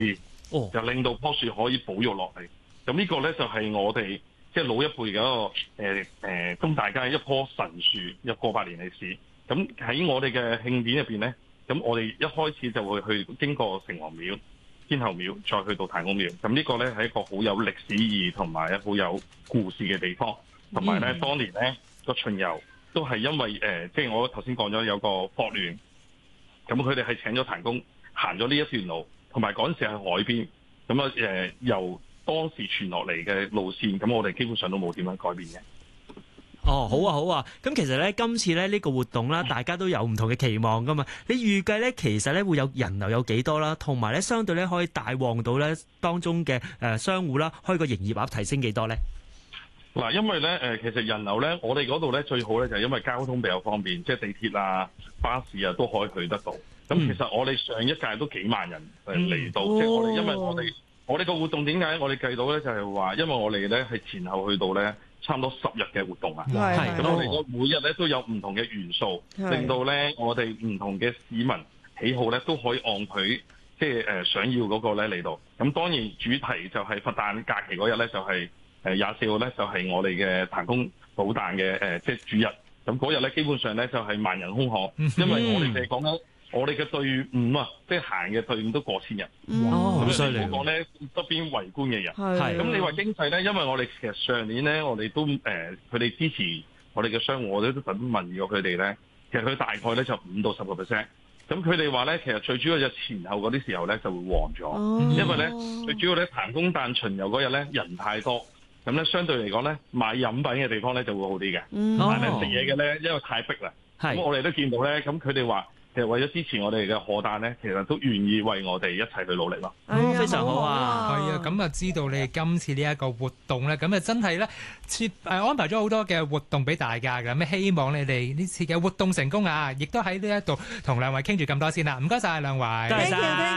就令到棵樹可以保育落嚟。咁呢個咧就係我哋即係老一輩嘅一個東大街一棵神樹，有過百年歷史。咁喺我哋嘅慶典入邊咧，咁我哋一開始就會去經過城隍廟、天后廟，再去到太公廟。咁呢個咧係一個好有歷史意義同埋好有故事嘅地方。同埋咧，當年咧個巡遊都係因為即係我頭先講咗有個霍亂，咁佢哋係請咗譚公行咗呢一段路，同埋嗰陣時係海邊，咁啊由當時傳落嚟嘅路線，咁我哋基本上都冇點樣改變嘅。 哦，好啊，好啊。咁其實咧，今次咧呢個活動啦，大家都有唔同嘅期望噶嘛。你預計咧，其實咧會有人流有幾多啦？同埋咧，相對咧可以帶旺到咧當中嘅商戶啦，開個營業額提升幾多咧？ 嗱，因為咧其實人流咧，我哋嗰度咧最好咧就係因為交通比較方便，即係地鐵啊、巴士啊都可以去得到。咁其實我哋上一屆都幾萬人嚟到，即係我哋因為我哋個活動點解我哋計到咧就係話，因為我哋咧係前後去到咧差唔多10日嘅活動啊。係。咁我哋每日咧都有唔同嘅元素，令到咧我哋唔同嘅市民喜好咧都可以按佢即係想要嗰個咧嚟到。咁當然主題就係佛誕假期嗰日咧就係24號咧就係我哋嘅譚公寶誕嘅即係主日。咁嗰日咧基本上咧就係萬人空巷，因為我哋係講緊我哋嘅隊伍啊，即係行嘅隊伍都過千人。 好犀利！ 我講咧側邊圍觀嘅人。 係。 咁你話經濟咧，因為我哋其實上年咧，我哋都佢哋支持我哋嘅商戶，我哋都特登問過佢哋咧，其實佢大概咧就5到10%。咁佢哋話咧，其實最主要就前後嗰啲時候咧就會旺咗，因為咧最主要咧譚公誕巡遊嗰日咧人太多。咁咧，相對嚟講咧，買飲品嘅地方咧就會好啲嘅。但係咧食嘢嘅咧，因為太逼啦。咁我哋都見到咧，咁佢哋話其實為咗支持我哋嘅賀誕咧，其實都願意為我哋一齊去努力咯。 非常好啊！ 係啊，咁啊知道你哋今次呢一個活動咧，咁啊真係咧安排咗好多嘅活動俾大家㗎。咁希望你哋呢次嘅活動成功啊！亦都喺呢一度同兩位傾住咁多先啦。唔該晒兩位。 Thank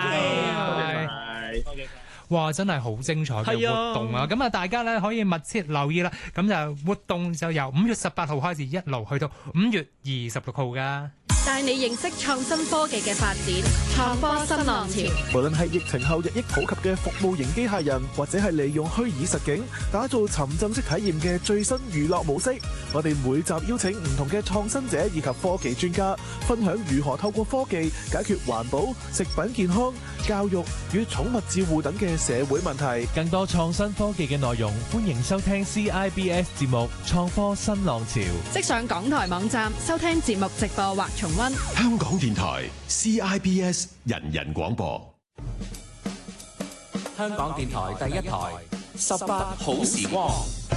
you。 哇！真係好精彩嘅活動啊！咁啊，大家咧可以密切留意啦。咁就活動就由5月18號開始，一路去到5月26號㗎。 帶你認識創新科技嘅發展，創科新浪潮。 無論係疫情後日益普及嘅服務型機械人，或者係利用虛擬實境打造沉浸式體驗嘅最新娛樂模式，我哋每集邀請唔同嘅創新者以及科技專家，分享如何透過科技解決環保、食品健康、教育與寵物照護等嘅社會問題。 更多創新科技嘅內容，歡迎收聽 CIBS 節目《創科新浪潮》。 即上港台網站收聽節目直播或重溫。 香港電台 CIBS 人人廣播。 香港電台第一台18好時光。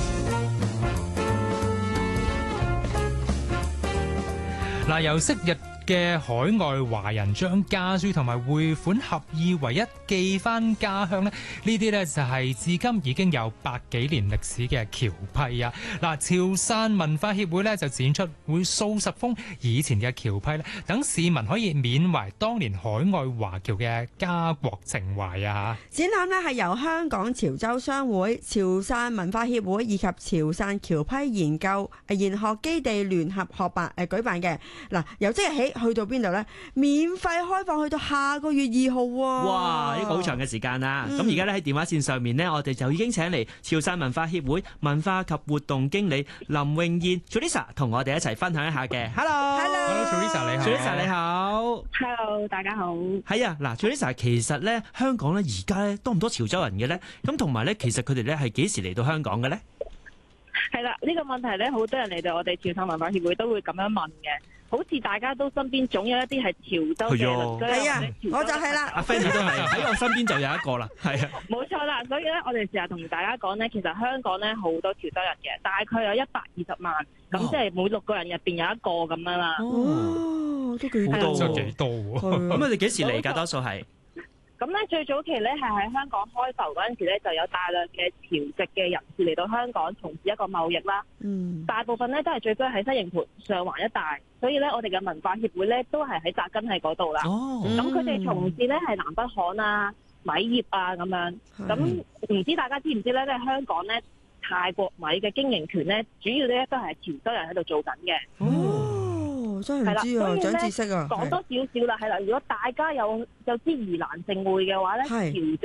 嗱，由昔日嘅海外華人將家書同埋匯款合二為一寄翻家鄉咧，呢啲咧就係至今已經有100幾年歷史嘅僑批啊！嗱，潮汕文化協會咧就展出會數十封以前嘅僑批咧，等市民可以緬懷當年海外華僑嘅家國情懷啊！ 展覽咧係由香港潮州商會、潮汕文化協會以及潮汕僑批研學基地聯合舉辦嘅。嗱，由即日起去到邊度呢？免費開放去到下個月2號喎！ 哇！呢個好長嘅時間啦。咁而家咧喺電話線上面呢，我哋就已經請嚟潮汕文化協會文化及活動經理林詠燕 Teresa 同我哋一齊分享一下嘅。Hello，Teresa 你好。Teresa 你好。 Hello， 大家好。 係啊，嗱 Teresa 其實咧香港咧而家咧多唔多潮州人嘅咧？咁同埋咧，其實佢哋咧係幾時嚟到香港嘅咧？ 係啦，呢個問題咧，好多人嚟到我哋潮汕文化協會都會咁樣問嘅。好似大家都身邊總有一啲係潮州嘅鄰居， 係啊，我就係啦， 阿 Fanny 都係喺我身邊就有一個啦，係啊， 冇錯啦。所以咧，我哋成日同大家講咧，其實香港咧好多潮州人嘅，大概有120萬，咁即係每6個人入邊有一個咁樣啦。 哦，都幾多， 真係幾多喎。 咁佢哋幾時嚟㗎？多數係。 咁咧最早期咧係喺香港開埠嗰陣時咧，就有大量嘅潮籍嘅人士嚟到香港從事一個貿易啦。大部分咧都係聚居喺西營盤、上環一帶，所以咧我哋嘅文化協會咧都係喺扎根喺嗰度啦。咁佢哋從事咧係南北行啊、米業啊咁樣。咁唔知大家知唔知咧？喺香港咧泰國米嘅經營權咧，主要咧都係潮州人喺度做緊嘅。 哦，真係唔知啊，長知識啊！ 講多少少啦，係啦。如果大家有知宜蘭盛會嘅話咧，潮